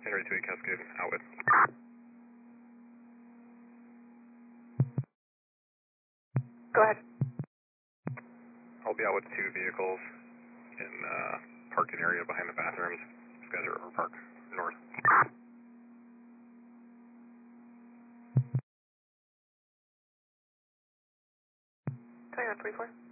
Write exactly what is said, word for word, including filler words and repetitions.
Henry two eight Cascade, out with. Go ahead. I'll be out with two vehicles in uh, parking area behind the bathrooms. These guys are over parked north. twenty-one forty-four.